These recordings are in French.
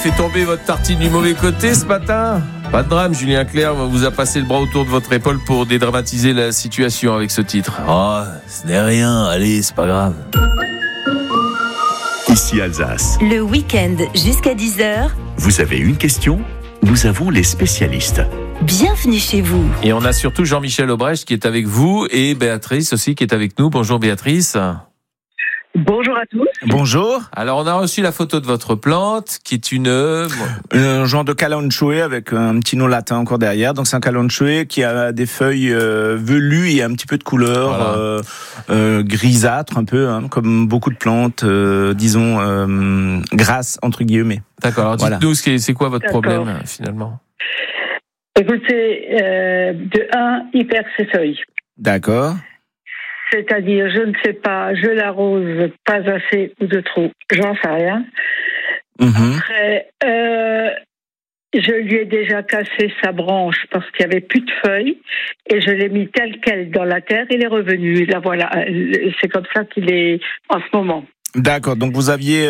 Fait tomber votre tartine du mauvais côté ce matin. Pas de drame, Julien Clerc vous a passé le bras autour de votre épaule pour dédramatiser la situation avec ce titre. Oh, ce n'est rien, allez, c'est pas grave. Ici Alsace. Le week-end jusqu'à 10h. Vous avez une question ? Nous avons les spécialistes. Bienvenue chez vous. Et on a surtout Jean-Michel Aubrecht qui est avec vous et Béatrice aussi qui est avec nous. Bonjour Béatrice. Bonjour à tous. Bonjour. Alors on a reçu la photo de votre plante qui est un genre de calanchoe avec un petit nom latin encore derrière. Donc c'est un calanchoe qui a des feuilles velues et un petit peu de couleur grisâtre un peu, hein, comme beaucoup de plantes, disons grasses entre guillemets. D'accord. Alors dites-nous c'est quoi votre problème finalement ? Écoutez, de 1, il perd ses feuilles. D'accord. C'est-à-dire, je ne sais pas, je l'arrose pas assez ou de trop, j'en sais rien. Après, je lui ai déjà cassé sa branche parce qu'il n'y avait plus de feuilles et je l'ai mis tel quel dans la terre, il est revenu. Là voilà, c'est comme ça qu'il est en ce moment. D'accord, donc vous aviez,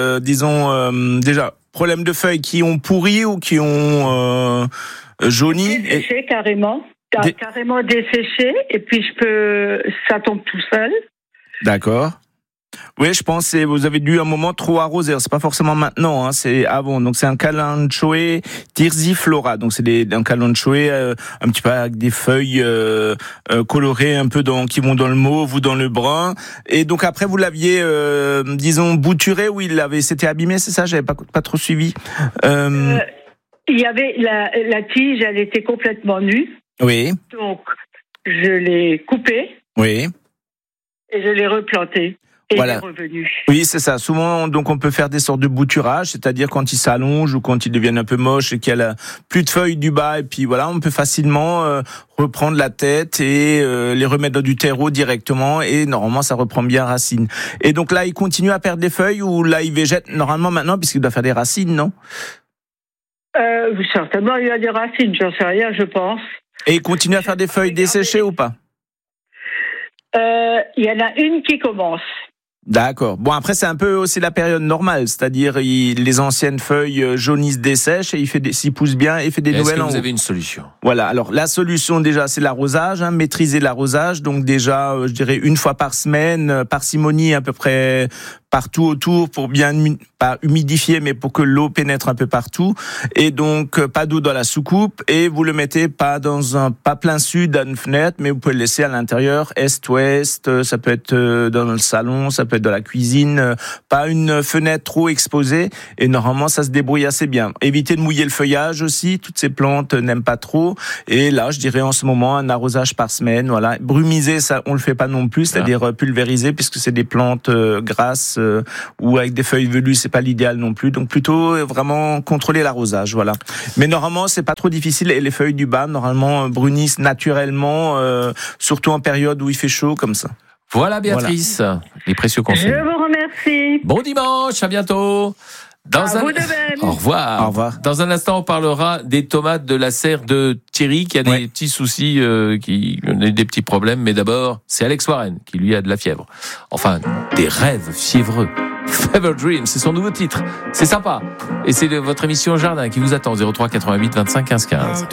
déjà, problème de feuilles qui ont pourri ou qui ont jauni Desséché, carrément. Carrément desséché, et puis ça tombe tout seul. D'accord. Oui, je pense que vous avez dû un moment trop arroser. C'est pas forcément maintenant, hein, c'est avant. Donc c'est un calanchoe Tirziflora. Donc c'est un calanchoe un petit peu avec des feuilles colorées un peu qui vont dans le mauve ou dans le brun. Et donc après vous l'aviez, bouturé ou c'était abîmé, c'est ça ? J'avais pas trop suivi. Il y avait la tige, elle était complètement nue. Oui. Donc, je l'ai coupé. Oui. Et je l'ai replanté. Et voilà. il est revenu. Oui, c'est ça. Souvent, donc, on peut faire des sortes de bouturage, c'est-à-dire quand ils s'allongent ou quand ils deviennent un peu moches et qu'il y a plus de feuilles du bas. Et puis voilà, on peut facilement reprendre la tête et les remettre dans du terreau directement. Et normalement, ça reprend bien racine. Et donc là, il continue à perdre des feuilles ou là, il végète normalement maintenant puisqu'il doit faire des racines, non ? Certainement, il y a des racines, j'en sais rien, je pense. Et il continue à faire des feuilles desséchées ou pas ? Il y en a une qui commence. D'accord. Bon, après, c'est un peu aussi la période normale, c'est-à-dire les anciennes feuilles jaunissent, dessèchent et s'il pousse bien, il fait des nouvelles en haut. Est-ce que vous avez une solution ? Voilà. Alors, la solution, déjà, c'est l'arrosage, hein, maîtriser l'arrosage. Donc, déjà, je dirais 1 fois par semaine, parcimonie à peu près partout autour pour bien, pas humidifier, mais pour que l'eau pénètre un peu partout. Et donc, pas d'eau dans la soucoupe et vous le mettez pas plein sud à une fenêtre, mais vous pouvez le laisser à l'intérieur, est-ouest, ça peut être dans le salon, ça peut être dans la cuisine, pas une fenêtre trop exposée et normalement, ça se débrouille assez bien. Évitez de mouiller le feuillage aussi, toutes ces plantes n'aiment pas trop. Et là, je dirais en ce moment, un arrosage par semaine, voilà. Brumiser, ça, on le fait pas non plus, c'est-à-dire pulvériser puisque c'est des plantes grasses, ou avec des feuilles velues, c'est pas l'idéal non plus. Donc plutôt vraiment contrôler l'arrosage, voilà. Mais normalement, c'est pas trop difficile et les feuilles du bas normalement brunissent naturellement, surtout en période où il fait chaud comme ça. Voilà Béatrice, les précieux conseils. Je vous remercie. Bon dimanche, à bientôt. Vous de même. Au revoir. Au revoir. Dans un instant, on parlera des tomates de la serre de Thierry qui a des petits soucis, des petits problèmes. Mais d'abord, c'est Alex Warren qui lui a de la fièvre. Enfin, des rêves fiévreux. Fever Dream, c'est son nouveau titre. C'est sympa. Et c'est votre émission Jardin qui vous attend. 03 88 25 15 15.